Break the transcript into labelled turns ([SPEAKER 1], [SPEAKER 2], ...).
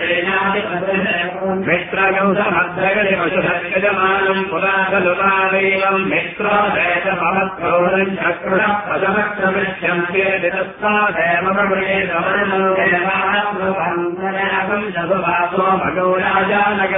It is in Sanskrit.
[SPEAKER 1] मित्रगौसमद्रगणि पशुधर्यजमानम् पुरा खलु तादैवम् मित्रोदेशमवत्कौरम् चक्रुणः पदमक्षमिष्यन्ते दितस्तादेव प्रवृणेतवर्णम् देवानम् जगुवासो भगो राजानग